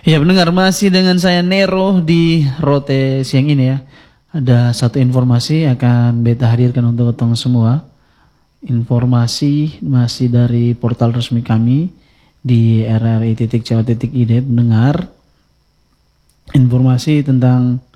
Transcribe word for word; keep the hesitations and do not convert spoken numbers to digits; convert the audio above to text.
Ya pendengar, masih dengan saya Nero di Rote siang ini ya. Ada satu informasi akan beta hadirkan untuk ketong semua. Informasi masih dari portal resmi kami di r r i titik jawa titik i d. Pendengar, informasi tentang